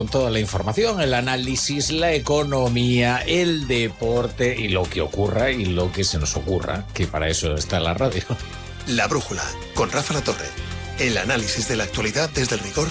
Con toda la información, el análisis, la economía, el deporte y lo que ocurra y lo que se nos ocurra, que para eso está la radio. La Brújula, con Rafa La Torre. El análisis de la actualidad desde el rigor